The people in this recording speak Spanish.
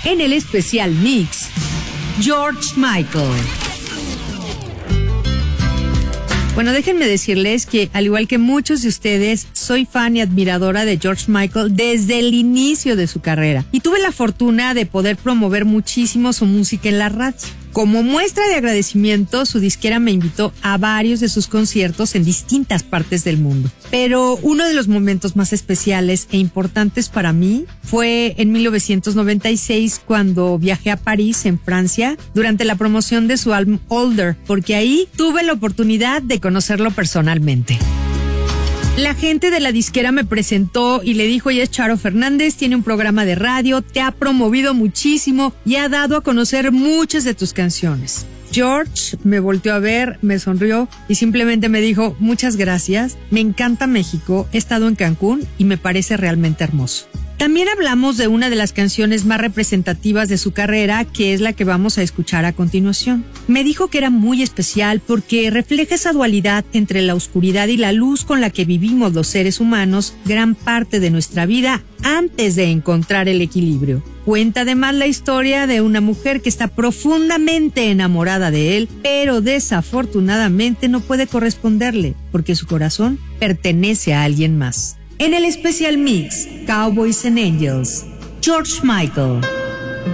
En el especial mix, George Michael. Bueno, déjenme decirles que, al igual que muchos de ustedes, soy fan y admiradora de George Michael desde el inicio de su carrera. Y tuve la fortuna de poder promover muchísimo su música en la radio. Como muestra de agradecimiento, su disquera me invitó a varios de sus conciertos en distintas partes del mundo. Pero uno de los momentos más especiales e importantes para mí fue en 1996, cuando viajé a París, en Francia, durante la promoción de su álbum Older, porque ahí tuve la oportunidad de conocerlo personalmente. La gente de la disquera me presentó y le dijo: ella es Charo Fernández, tiene un programa de radio, te ha promovido muchísimo y ha dado a conocer muchas de tus canciones. George me volteó a ver, me sonrió y simplemente me dijo: muchas gracias, me encanta México, he estado en Cancún y me parece realmente hermoso. También hablamos de una de las canciones más representativas de su carrera, que es la que vamos a escuchar a continuación. Me dijo que era muy especial porque refleja esa dualidad entre la oscuridad y la luz con la que vivimos los seres humanos gran parte de nuestra vida antes de encontrar el equilibrio. Cuenta además la historia de una mujer que está profundamente enamorada de él, pero desafortunadamente no puede corresponderle porque su corazón pertenece a alguien más. En el especial mix, Cowboys and Angels, George Michael.